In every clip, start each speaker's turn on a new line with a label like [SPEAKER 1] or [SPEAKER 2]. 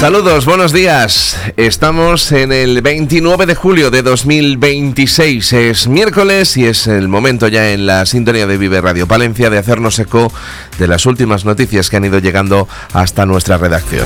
[SPEAKER 1] Saludos, buenos días. Estamos en el 29 de julio de 2026. Es miércoles y es el momento ya en la sintonía de Vive Radio Palencia de hacernos eco de las últimas noticias que han ido llegando hasta nuestra redacción.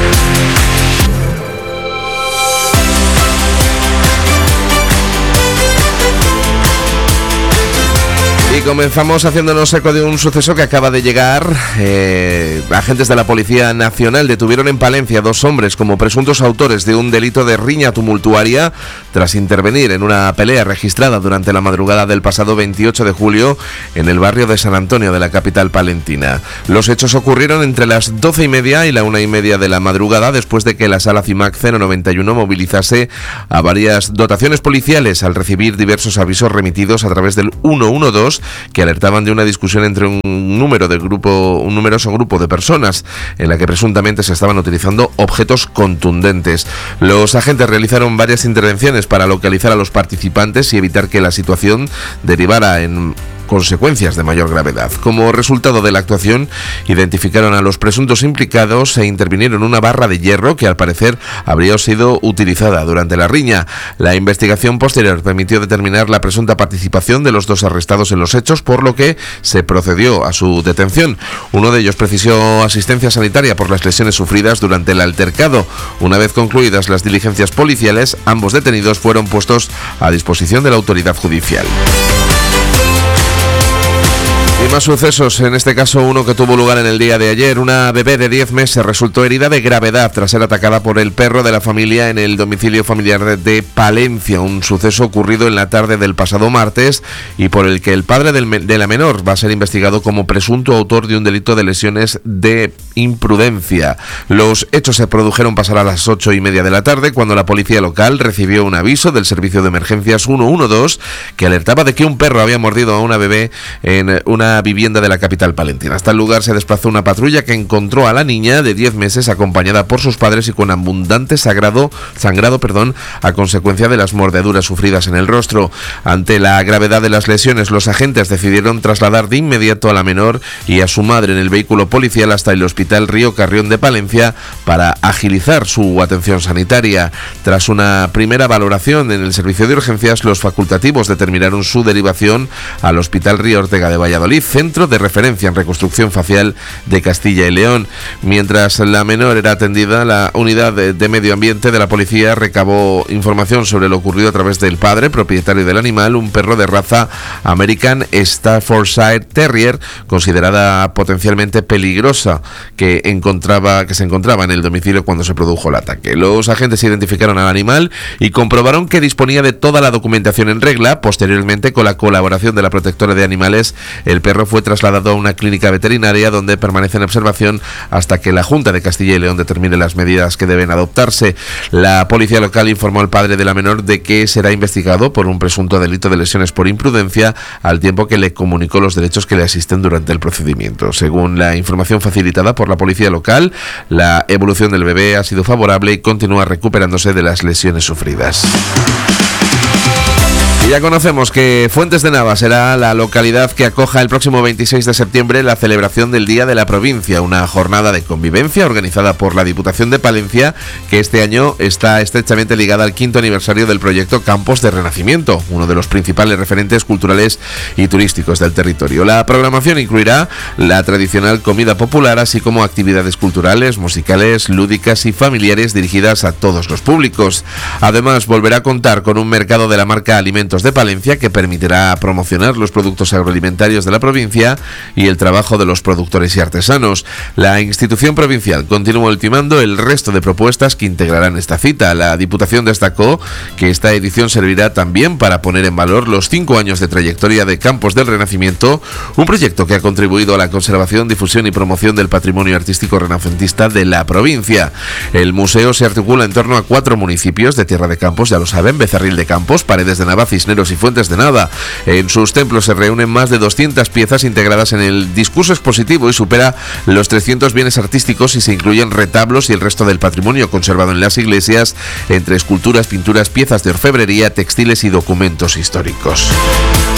[SPEAKER 1] Y comenzamos haciéndonos eco de un suceso que acaba de llegar. Agentes de la Policía Nacional detuvieron en Palencia a 2 hombres como presuntos autores de un delito de riña tumultuaria tras intervenir en una pelea registrada durante la madrugada del pasado 28 de julio en el barrio de San Antonio de la capital palentina. Los hechos ocurrieron entre las 12:30 y la 1:30 de la madrugada después de que la Sala CIMAC 091 movilizase a varias dotaciones policiales al recibir diversos avisos remitidos a través del 112 que alertaban de una discusión entre un numeroso grupo de personas en la que presuntamente se estaban utilizando objetos contundentes. Los agentes realizaron varias intervenciones para localizar a los participantes y evitar que la situación derivara en consecuencias de mayor gravedad. Como resultado de la actuación, identificaron a los presuntos implicados e intervinieron una barra de hierro que al parecer habría sido utilizada durante la riña. La investigación posterior permitió determinar la presunta participación de los 2 arrestados en los hechos, por lo que se procedió a su detención. Uno de ellos precisó asistencia sanitaria por las lesiones sufridas durante el altercado. Una vez concluidas las diligencias policiales, ambos detenidos fueron puestos a disposición de la autoridad judicial. Y más sucesos, en este caso uno que tuvo lugar en el día de ayer. Una bebé de 10 meses resultó herida de gravedad tras ser atacada por el perro de la familia en el domicilio familiar de Palencia, un suceso ocurrido en la tarde del pasado martes y por el que el padre de la menor va a ser investigado como presunto autor de un delito de lesiones de imprudencia. Los hechos se produjeron pasar a las 8:30 de la tarde cuando la policía local recibió un aviso del servicio de emergencias 112 que alertaba de que un perro había mordido a una bebé en una vivienda de la capital palentina. Hasta el lugar se desplazó una patrulla que encontró a la niña de 10 meses acompañada por sus padres y con abundante sangrado a consecuencia de las mordeduras sufridas en el rostro. Ante la gravedad de las lesiones, los agentes decidieron trasladar de inmediato a la menor y a su madre en el vehículo policial hasta el Hospital Río Carrión de Palencia para agilizar su atención sanitaria. Tras una primera valoración en el servicio de urgencias, los facultativos determinaron su derivación al Hospital Río Ortega de Valladolid, centro de referencia en reconstrucción facial de Castilla y León. Mientras la menor era atendida, la unidad de medio ambiente de la policía recabó información sobre lo ocurrido a través del padre, propietario del animal, un perro de raza American Staffordshire Terrier, considerada potencialmente peligrosa, que se encontraba en el domicilio cuando se produjo el ataque. Los agentes identificaron al animal y comprobaron que disponía de toda la documentación en regla. Posteriormente, con la colaboración de la protectora de animales, el perro fue trasladado a una clínica veterinaria donde permanece en observación hasta que la Junta de Castilla y León determine las medidas que deben adoptarse. La policía local informó al padre de la menor de que será investigado por un presunto delito de lesiones por imprudencia, al tiempo que le comunicó los derechos que le asisten durante el procedimiento. Según la información facilitada por la policía local, la evolución del bebé ha sido favorable y continúa recuperándose de las lesiones sufridas. Y ya conocemos que Fuentes de Nava será la localidad que acoja el próximo 26 de septiembre la celebración del Día de la Provincia, una jornada de convivencia organizada por la Diputación de Palencia, que este año está estrechamente ligada al 5º aniversario del proyecto Campos de Renacimiento, uno de los principales referentes culturales y turísticos del territorio. La programación incluirá la tradicional comida popular, así como actividades culturales, musicales, lúdicas y familiares dirigidas a todos los públicos. Además, volverá a contar con un mercado de la marca Alimentos de Palencia que permitirá promocionar los productos agroalimentarios de la provincia y el trabajo de los productores y artesanos. La institución provincial continúa ultimando el resto de propuestas que integrarán esta cita. La Diputación destacó que esta edición servirá también para poner en valor los 5 años de trayectoria de Campos del Renacimiento, un proyecto que ha contribuido a la conservación, difusión y promoción del patrimonio artístico renacentista de la provincia. El museo se articula en torno a 4 municipios de Tierra de Campos, ya lo saben: Becerril de Campos, Paredes de Nava, Cisneros y Fuentes de Nava. En sus templos se reúnen más de 200 piezas integradas en el discurso expositivo y supera los 300 bienes artísticos, y se incluyen retablos y el resto del patrimonio conservado en las iglesias, entre esculturas, pinturas, piezas de orfebrería, textiles y documentos históricos.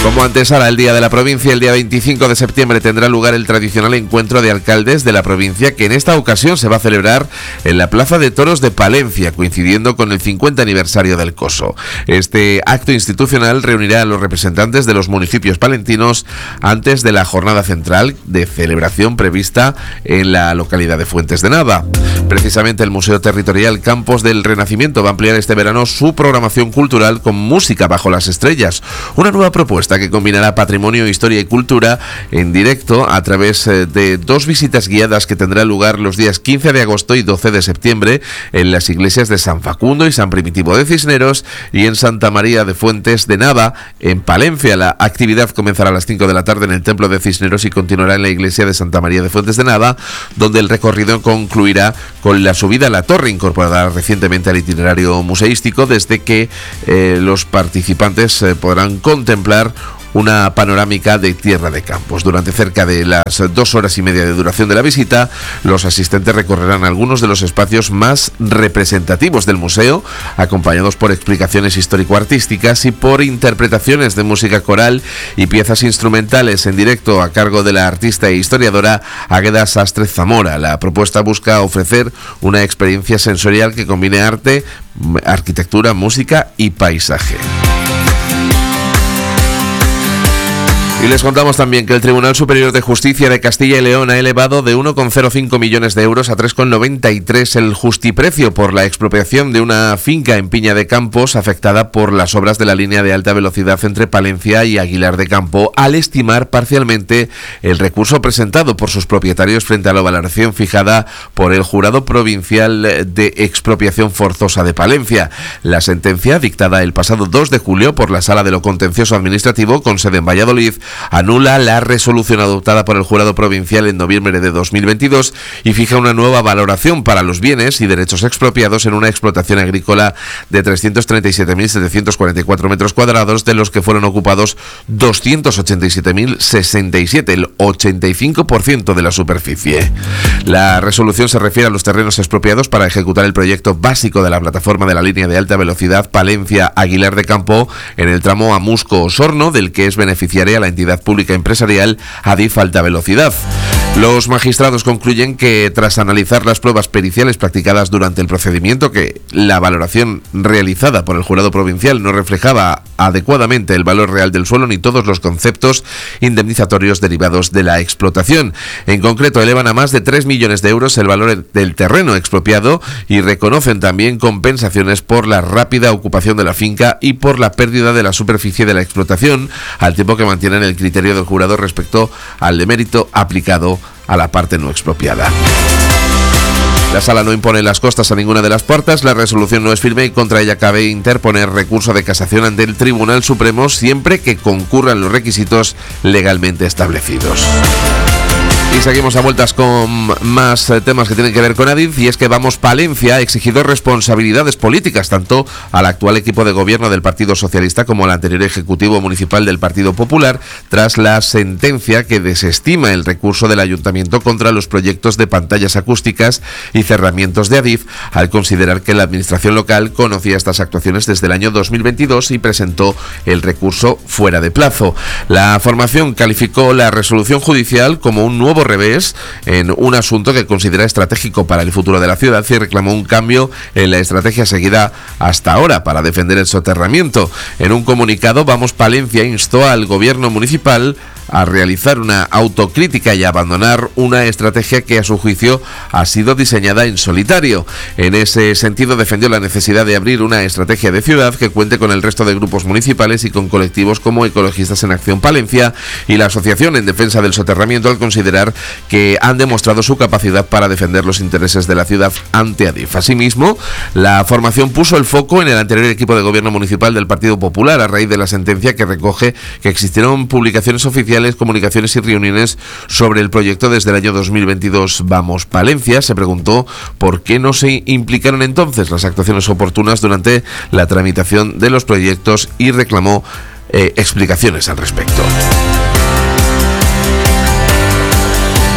[SPEAKER 1] Como antesala el Día de la Provincia, el día 25 de septiembre tendrá lugar el tradicional encuentro de alcaldes de la provincia, que en esta ocasión se va a celebrar en la Plaza de Toros de Palencia, coincidiendo con el 50 aniversario del Coso. Este acto institucional reunirá a los representantes de los municipios palentinos antes de la jornada central de celebración prevista en la localidad de Fuentes de Nava. Precisamente el Museo Territorial Campos del Renacimiento va a ampliar este verano su programación cultural con música bajo las estrellas, una nueva propuesta que combinará patrimonio, historia y cultura en directo a través de dos visitas guiadas que tendrán lugar los días 15 de agosto y 12 de septiembre en las iglesias de San Facundo y San Primitivo de Cisneros y en Santa María de Fuentes de Nava, en Palencia. La actividad comenzará a las 5 de la tarde en el Templo de Cisneros y continuará en la iglesia de Santa María de Fuentes de Nava, donde el recorrido concluirá con la subida a la torre, incorporada recientemente al itinerario museístico, desde que los participantes podrán contemplar una panorámica de Tierra de Campos. Durante cerca de las 2 horas y media de duración de la visita, los asistentes recorrerán algunos de los espacios más representativos del museo, acompañados por explicaciones histórico-artísticas y por interpretaciones de música coral y piezas instrumentales en directo a cargo de la artista e historiadora Águeda Sastre Zamora. La propuesta busca ofrecer una experiencia sensorial que combine arte, arquitectura, música y paisaje. Y les contamos también que el Tribunal Superior de Justicia de Castilla y León ha elevado de 1,05 millones de euros a 3,93 el justiprecio por la expropiación de una finca en Piña de Campos afectada por las obras de la línea de alta velocidad entre Palencia y Aguilar de Campo, al estimar parcialmente el recurso presentado por sus propietarios frente a la valoración fijada por el Jurado Provincial de Expropiación Forzosa de Palencia. La sentencia, dictada el pasado 2 de julio por la Sala de lo Contencioso Administrativo con sede en Valladolid, anula la resolución adoptada por el Jurado Provincial en noviembre de 2022 y fija una nueva valoración para los bienes y derechos expropiados en una explotación agrícola de 337.744 metros cuadrados, de los que fueron ocupados 287.067, el 85% de la superficie. La resolución se refiere a los terrenos expropiados para ejecutar el proyecto básico de la plataforma de la línea de alta velocidad Palencia-Aguilar de Campo en el tramo Amusco-Osorno, del que es beneficiaria la entidad pública empresarial Adif Alta Velocidad. Los magistrados concluyen que, tras analizar las pruebas periciales practicadas durante el procedimiento, que la valoración realizada por el Jurado Provincial no reflejaba adecuadamente el valor real del suelo ni todos los conceptos indemnizatorios derivados de la explotación. En concreto, elevan a más de 3 millones de euros el valor del terreno expropiado y reconocen también compensaciones por la rápida ocupación de la finca y por la pérdida de la superficie de la explotación, al tiempo que mantienen el criterio del jurado respecto al demérito aplicado a la parte no expropiada. La sala no impone las costas a ninguna de las partes, la resolución no es firme y contra ella cabe interponer recurso de casación ante el Tribunal Supremo siempre que concurran los requisitos legalmente establecidos. Y seguimos a vueltas con más temas que tienen que ver con Adif, y es que Vamos Palencia ha exigido responsabilidades políticas tanto al actual equipo de gobierno del Partido Socialista como al anterior Ejecutivo Municipal del Partido Popular, tras la sentencia que desestima el recurso del Ayuntamiento contra los proyectos de pantallas acústicas y cerramientos de Adif, al considerar que la Administración local conocía estas actuaciones desde el año 2022 y presentó el recurso fuera de plazo. La formación calificó la resolución judicial como un nuevo revés en un asunto que considera estratégico para el futuro de la ciudad y reclamó un cambio en la estrategia seguida hasta ahora para defender el soterramiento. En un comunicado, Vamos Palencia instó al gobierno municipal a realizar una autocrítica y a abandonar una estrategia que, a su juicio, ha sido diseñada en solitario. En ese sentido, defendió la necesidad de abrir una estrategia de ciudad que cuente con el resto de grupos municipales y con colectivos como Ecologistas en Acción Palencia y la Asociación en Defensa del Soterramiento, al considerar que han demostrado su capacidad para defender los intereses de la ciudad ante Adif. Asimismo, la formación puso el foco en el anterior equipo de gobierno municipal del Partido Popular a raíz de la sentencia que recoge que existieron publicaciones oficiales, comunicaciones y reuniones sobre el proyecto desde el año 2022. Vamos Palencia se preguntó por qué no se implicaron entonces las actuaciones oportunas durante la tramitación de los proyectos y reclamó explicaciones al respecto.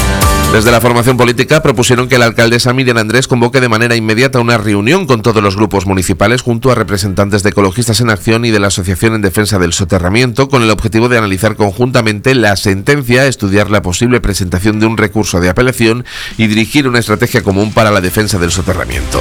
[SPEAKER 1] Desde la formación política propusieron que la alcaldesa Miriam Andrés convoque de manera inmediata una reunión con todos los grupos municipales junto a representantes de Ecologistas en Acción y de la Asociación en Defensa del Soterramiento, con el objetivo de analizar conjuntamente la sentencia, estudiar la posible presentación de un recurso de apelación y dirigir una estrategia común para la defensa del soterramiento.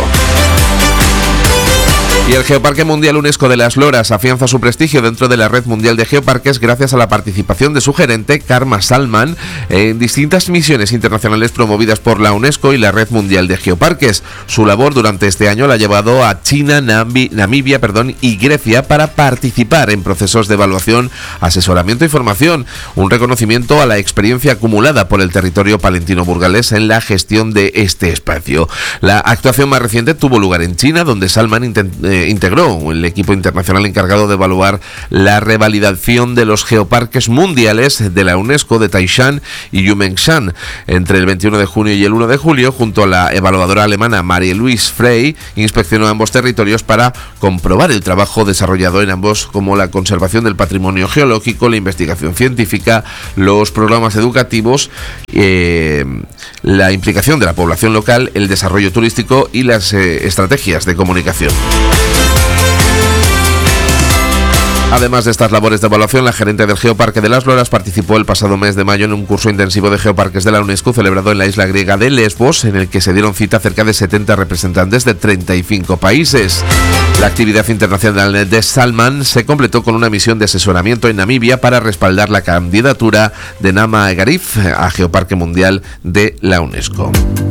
[SPEAKER 1] Y el Geoparque Mundial UNESCO de las Loras afianza su prestigio dentro de la Red Mundial de Geoparques gracias a la participación de su gerente, Karma Salman, en distintas misiones internacionales promovidas por la UNESCO y la Red Mundial de Geoparques. Su labor durante este año la ha llevado a China, Namibia y Grecia para participar en procesos de evaluación, asesoramiento y formación, un reconocimiento a la experiencia acumulada por el territorio palentino-burgalés en la gestión de este espacio. La actuación más reciente tuvo lugar en China, donde Salman integró el equipo internacional encargado de evaluar la revalidación de los geoparques mundiales de la UNESCO de Taishan y Yumengshan entre el 21 de junio y el 1 de julio. Junto a la evaluadora alemana Marie-Louise Frey, inspeccionó ambos territorios para comprobar el trabajo desarrollado en ambos, como la conservación del patrimonio geológico, la investigación científica, los programas educativos, la implicación de la población local, el desarrollo turístico y las estrategias de comunicación. Además de estas labores de evaluación, la gerente del Geoparque de las Loras participó el pasado mes de mayo en un curso intensivo de geoparques de la UNESCO celebrado en la isla griega de Lesbos, en el que se dieron cita cerca de 70 representantes de 35 países. La actividad internacional de Salman se completó con una misión de asesoramiento en Namibia para respaldar la candidatura de Nama Egarif a Geoparque Mundial de la UNESCO.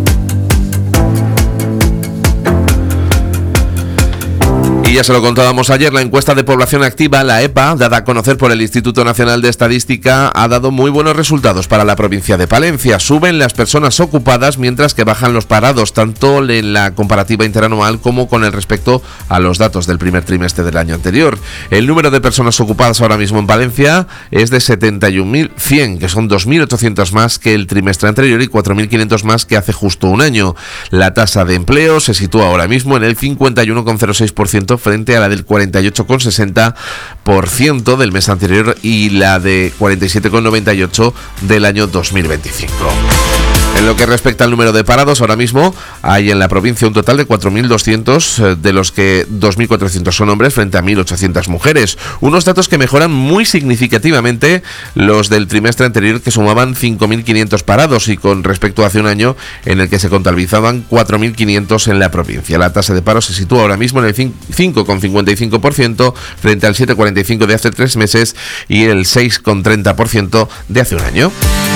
[SPEAKER 1] Y ya se lo contábamos ayer, la encuesta de población activa, la EPA, dada a conocer por el Instituto Nacional de Estadística, ha dado muy buenos resultados para la provincia de Palencia. Suben las personas ocupadas mientras que bajan los parados, tanto en la comparativa interanual como con el respecto a los datos del primer trimestre del año anterior. El número de personas ocupadas ahora mismo en Palencia es de 71.100, que son 2.800 más que el trimestre anterior y 4.500 más que hace justo un año. La tasa de empleo se sitúa ahora mismo en el 51,06%, frente a la del 48,60% del mes anterior y la de 47,98% del año 2025. En lo que respecta al número de parados, ahora mismo hay en la provincia un total de 4.200, de los que 2.400 son hombres frente a 1.800 mujeres. Unos datos que mejoran muy significativamente los del trimestre anterior, que sumaban 5.500 parados, y con respecto a hace un año en el que se contabilizaban 4.500 en la provincia. La tasa de paro se sitúa ahora mismo en el 5,55% frente al 7,45% de hace 3 meses y el 6,30% de hace un año.